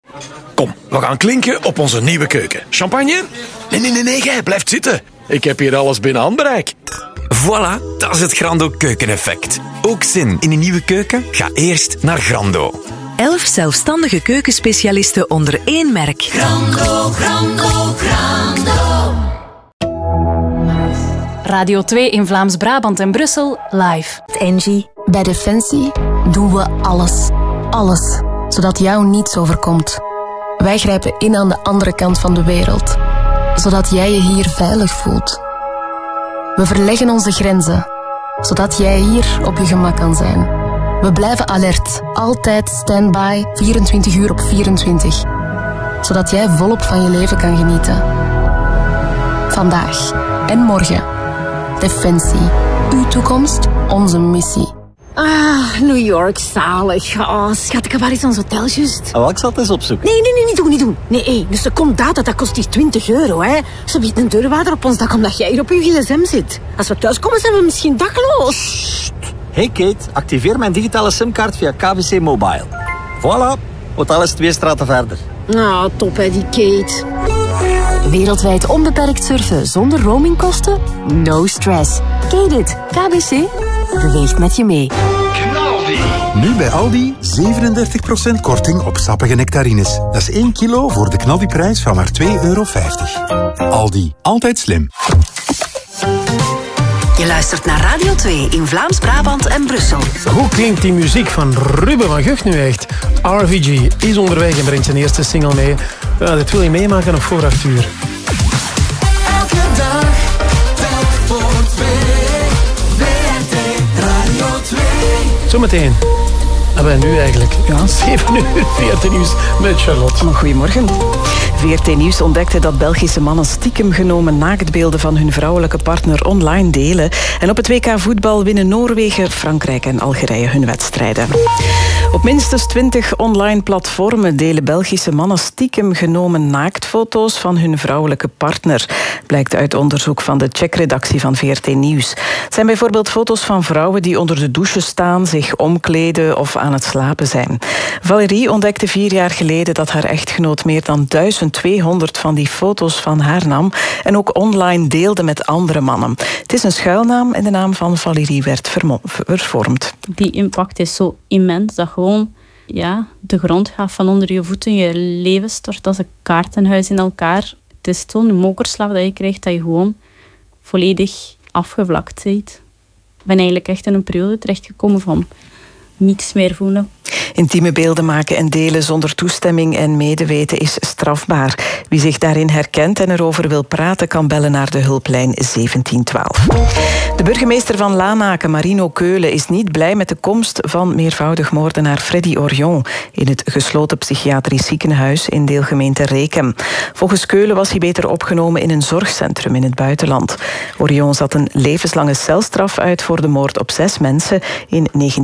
Kom, we gaan klinken op onze nieuwe keuken. Champagne? Nee, jij blijft zitten. Ik heb hier alles binnen handbereik. Voilà, dat is het Grando keukeneffect. Ook zin in een nieuwe keuken? Ga eerst naar Grando. 11 zelfstandige keukenspecialisten onder één merk. Grando. Radio 2 in Vlaams-Brabant en Brussel live. Engie, bij Defensie doen we alles. Alles. Zodat jou niets overkomt. Wij grijpen in aan de andere kant van de wereld. Zodat jij je hier veilig voelt. We verleggen onze grenzen. Zodat jij hier op je gemak kan zijn. We blijven alert. Altijd standby. 24 uur op 24. Zodat jij volop van je leven kan genieten. Vandaag en morgen. Defensie. Uw toekomst, onze missie. New York, zalig. Oh, schat, ik heb waar eens ons hotel juist. Oh, ik zal het eens opzoeken. Nee, niet doen. Nee, dus er komt data, dat kost die €20, hè. Ze biedt een deurwaarder op ons dak omdat jij hier op je gsm zit. Als we thuiskomen zijn we misschien dakloos. Hey Kate, activeer mijn digitale simkaart via KBC Mobile. Voilà, hotel is 2 straten verder. Nou, top hè, die Kate. Wereldwijd onbeperkt surfen zonder roamingkosten? No stress. Kate it. KBC beweegt met je mee. Nu bij Aldi 37% korting op sappige nectarines. Dat is 1 kilo voor de knaldiprijs van maar €2,50. Aldi, altijd slim. Je luistert naar Radio 2 in Vlaams-Brabant en Brussel. Hoe klinkt die muziek van Ruben van Gucht nu echt? RVG is onderweg en brengt zijn eerste single mee. Ja, dit wil je meemaken op voor 8 uur. Elke dag, telk voor 2. WRT Radio 2. Zometeen. En nu eigenlijk? Ja, 7 uur, VRT Nieuws met Charlotte. Goedemorgen. VRT Nieuws ontdekte dat Belgische mannen stiekem genomen naaktbeelden van hun vrouwelijke partner online delen. En op het WK voetbal winnen Noorwegen, Frankrijk en Algerije hun wedstrijden. Op minstens 20 online platformen delen Belgische mannen stiekem genomen naaktfoto's van hun vrouwelijke partner. Blijkt uit onderzoek van de checkredactie van VRT Nieuws. Het zijn bijvoorbeeld foto's van vrouwen die onder de douche staan, zich omkleden of aan het slapen zijn. Valérie ontdekte 4 jaar geleden dat haar echtgenoot meer dan 1200 van die foto's van haar nam en ook online deelde met andere mannen. Het is een schuilnaam en de naam van Valérie werd vervormd. Die impact is zo immens dat gewoon de grond gaat van onder je voeten, je leven stort als een kaartenhuis in elkaar. Het is zo'n mokerslag dat je krijgt dat je gewoon volledig afgevlakt bent. Ik ben eigenlijk echt in een periode terechtgekomen van niets meer voelen. Intieme beelden maken en delen zonder toestemming en medeweten is strafbaar. Wie zich daarin herkent en erover wil praten, kan bellen naar de hulplijn 1712. De burgemeester van Lanaken, Marino Keulen, is niet blij met de komst van meervoudig moordenaar Freddy Orion in het gesloten psychiatrisch ziekenhuis in deelgemeente Rekem. Volgens Keulen was hij beter opgenomen in een zorgcentrum in het buitenland. Orion zat een levenslange celstraf uit voor de moord op 6 mensen in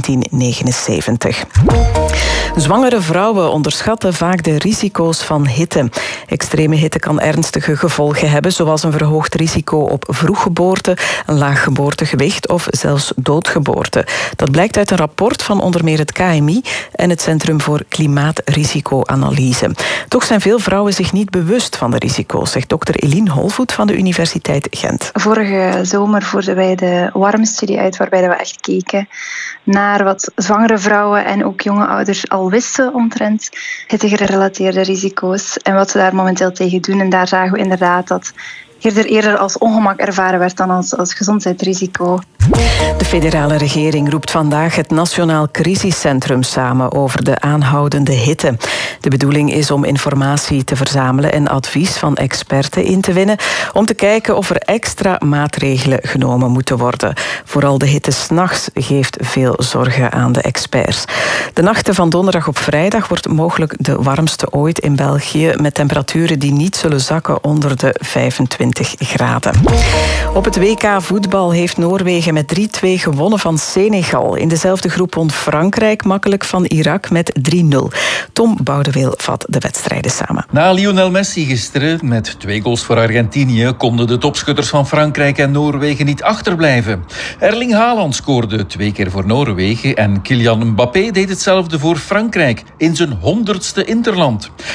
1979. Zwangere vrouwen onderschatten vaak de risico's van hitte. Extreme hitte kan ernstige gevolgen hebben, zoals een verhoogd risico op vroeggeboorte, een laag geboortegewicht of zelfs doodgeboorte. Dat blijkt uit een rapport van onder meer het KMI en het Centrum voor Klimaatrisicoanalyse. Toch zijn veel vrouwen zich niet bewust van de risico's, zegt dokter Eline Holvoet van de Universiteit Gent. Vorige zomer voerden wij de warmstudie uit, waarbij we echt keken naar wat zwangere vrouwen en ook jonge ouders al wisten omtrent hittegerelateerde risico's en wat ze daar momenteel tegen doen. En daar zagen we inderdaad dat eerder als ongemak ervaren werd dan als gezondheidsrisico. De federale regering roept vandaag het Nationaal Crisiscentrum samen over de aanhoudende hitte. De bedoeling is om informatie te verzamelen en advies van experten in te winnen om te kijken of er extra maatregelen genomen moeten worden. Vooral de hitte 's nachts geeft veel zorgen aan de experts. De nachten van donderdag op vrijdag wordt mogelijk de warmste ooit in België, met temperaturen die niet zullen zakken onder de 25 graden. Op het WK voetbal heeft Noorwegen met 3-2 gewonnen van Senegal. In dezelfde groep won Frankrijk makkelijk van Irak met 3-0. Tom Boudeweel vat de wedstrijden samen. Na Lionel Messi gisteren met 2 goals voor Argentinië konden de topschutters van Frankrijk en Noorwegen niet achterblijven. Erling Haaland scoorde 2 keer voor Noorwegen en Kylian Mbappé deed hetzelfde voor Frankrijk in zijn 100ste interland.